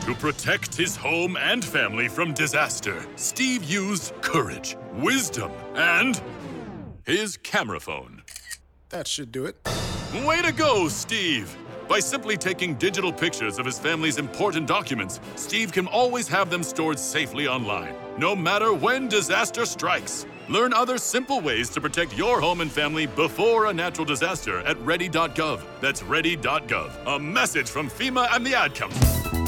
To protect his home and family from disaster, Steve used courage, wisdom, and his camera phone. That should do it. Way to go, Steve! By simply taking digital pictures of his family's important documents, Steve can always have them stored safely online, no matter when disaster strikes. Learn other simple ways to protect your home and family before a natural disaster at ready.gov. That's ready.gov. A message from FEMA and the Ad Council.